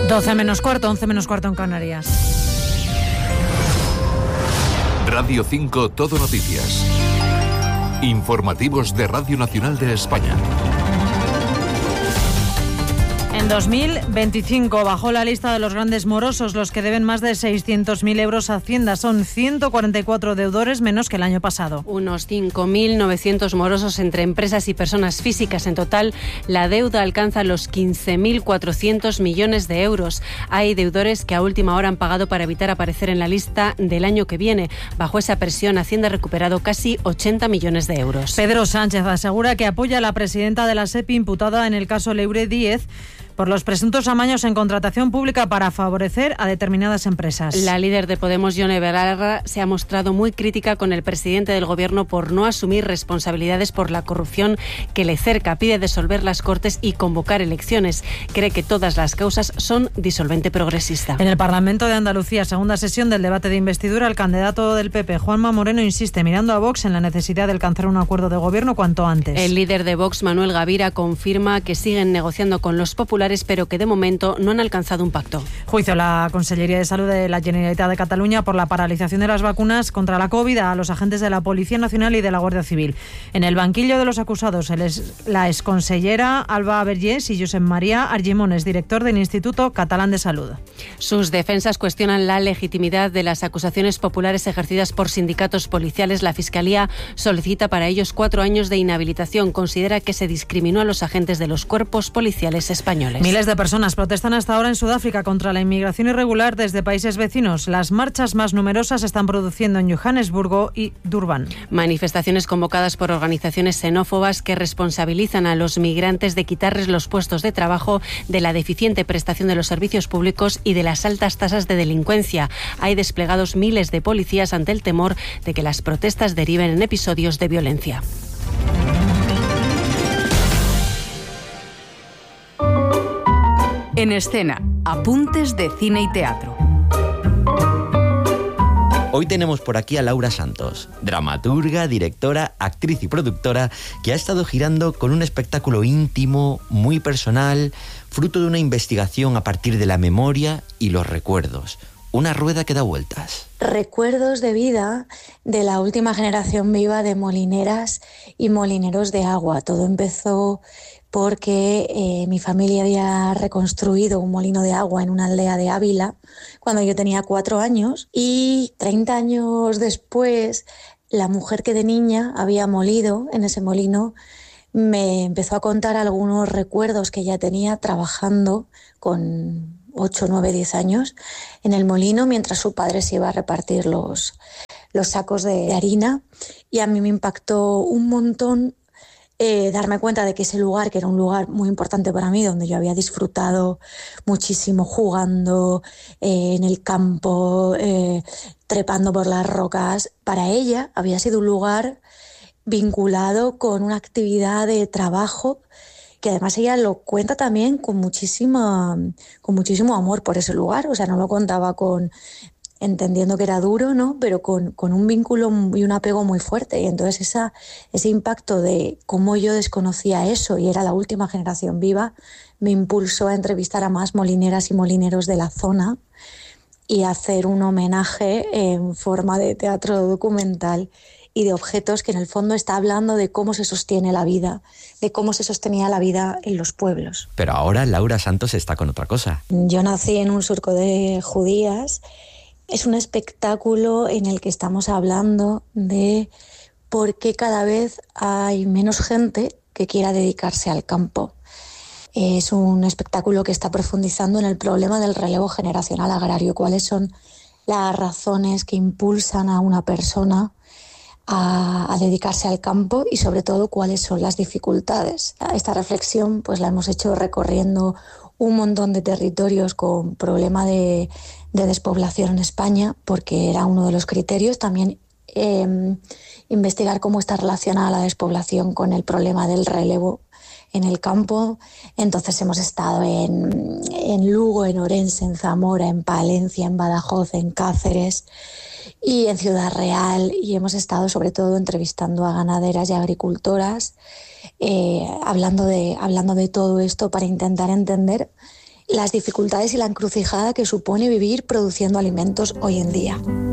12 menos cuarto, 11 menos cuarto en Canarias. Radio 5 Todo Noticias. Informativos de Radio Nacional de España. En 2025 bajó la lista de los grandes morosos, los que deben más de 600.000 euros a Hacienda. Son 144 deudores menos que el año pasado. Unos 5.900 morosos entre empresas y personas físicas. En total, la deuda alcanza los 15.400 millones de euros. Hay deudores que a última hora han pagado para evitar aparecer en la lista del año que viene. Bajo esa presión, Hacienda ha recuperado casi 80 millones de euros. Pedro Sánchez asegura que apoya a la presidenta de la SEPI imputada en el caso Leure Díez por los presuntos amaños en contratación pública para favorecer a determinadas empresas. La líder de Podemos, Yone Belarra, se ha mostrado muy crítica con el presidente del Gobierno por no asumir responsabilidades por la corrupción que le cerca. Pide disolver las Cortes y convocar elecciones. Cree que todas las causas son disolvente progresista. En el Parlamento de Andalucía, segunda sesión del debate de investidura, el candidato del PP, Juanma Moreno, insiste mirando a Vox en la necesidad de alcanzar un acuerdo de gobierno cuanto antes. El líder de Vox, Manuel Gavira, confirma que siguen negociando con los populares, pero que de momento no han alcanzado un pacto. Juicio a la Consellería de Salud de la Generalitat de Cataluña por la paralización de las vacunas contra la COVID a los agentes de la Policía Nacional y de la Guardia Civil. En el banquillo de los acusados, la exconsellera Alba Vergés y Josep María Argimones, director del Instituto Catalán de Salud. Sus defensas cuestionan la legitimidad de las acusaciones populares ejercidas por sindicatos policiales. La Fiscalía solicita para ellos 4 años de inhabilitación. Considera que se discriminó a los agentes de los cuerpos policiales españoles. Miles de personas protestan hasta ahora en Sudáfrica contra la inmigración irregular desde países vecinos. Las marchas más numerosas se están produciendo en Johannesburgo y Durban. Manifestaciones convocadas por organizaciones xenófobas que responsabilizan a los migrantes de quitarles los puestos de trabajo, de la deficiente prestación de los servicios públicos y de las altas tasas de delincuencia. Hay desplegados miles de policías ante el temor de que las protestas deriven en episodios de violencia. En escena, apuntes de cine y teatro. Hoy tenemos por aquí a Laura Santos, dramaturga, directora, actriz y productora, que ha estado girando con un espectáculo íntimo, muy personal, fruto de una investigación a partir de la memoria y los recuerdos. Una rueda que da vueltas. Recuerdos de vida de la última generación viva de molineras y molineros de agua. Todo empezó porque mi familia había reconstruido un molino de agua en una aldea de Ávila cuando yo tenía 4 años, y 30 años después la mujer que de niña había molido en ese molino me empezó a contar algunos recuerdos que ella tenía trabajando con 8, 9, 10 años en el molino mientras su padre se iba a repartir los sacos de harina, y a mí me impactó un montón darme cuenta de que ese lugar, que era un lugar muy importante para mí, donde yo había disfrutado muchísimo jugando en el campo, trepando por las rocas, para ella había sido un lugar vinculado con una actividad de trabajo que además ella lo cuenta también con muchísimo amor por ese lugar. O sea, no lo contaba entendiendo que era duro, ¿no? Pero con un vínculo y un apego muy fuerte. Y entonces ese impacto de cómo yo desconocía eso y era la última generación viva me impulsó a entrevistar a más molineras y molineros de la zona y hacer un homenaje en forma de teatro documental y de objetos que en el fondo está hablando de cómo se sostiene la vida, de cómo se sostenía la vida en los pueblos. Pero ahora Laura Santos está con otra cosa. Yo nací en un surco de judías. Es un espectáculo en el que estamos hablando de por qué cada vez hay menos gente que quiera dedicarse al campo. Es un espectáculo que está profundizando en el problema del relevo generacional agrario. ¿Cuáles son las razones que impulsan a una persona a dedicarse al campo y sobre todo cuáles son las dificultades? Esta reflexión pues la hemos hecho recorriendo un montón de territorios con problema de despoblación en España, porque era uno de los criterios. También investigar cómo está relacionada la despoblación con el problema del relevo en el campo. Entonces hemos estado en Lugo, en Orense, en Zamora, en Palencia, en Badajoz, en Cáceres y en Ciudad Real, y hemos estado sobre todo entrevistando a ganaderas y agricultoras, hablando de todo esto para intentar entender las dificultades y la encrucijada que supone vivir produciendo alimentos hoy en día.